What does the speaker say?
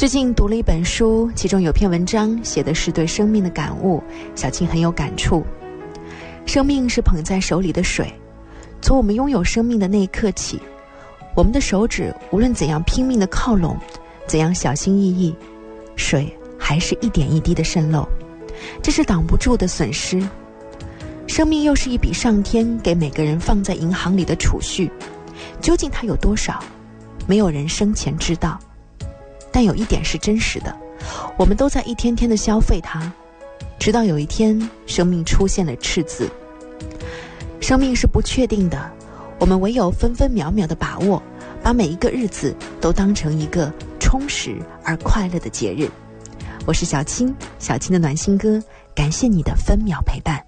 最近读了一本书，其中有篇文章写的是对生命的感悟，小青很有感触。生命是捧在手里的水，从我们拥有生命的那一刻起，我们的手指无论怎样拼命地靠拢，怎样小心翼翼，水还是一点一滴的渗漏，这是挡不住的损失。生命又是一笔上天给每个人放在银行里的储蓄，究竟它有多少，没有人生前知道。但有一点是真实的，我们都在一天天的消费它，直到有一天生命出现了赤字。生命是不确定的，我们唯有分分秒秒的把握，把每一个日子都当成一个充实而快乐的节日。我是小青，小青的暖心歌，感谢你的分秒陪伴。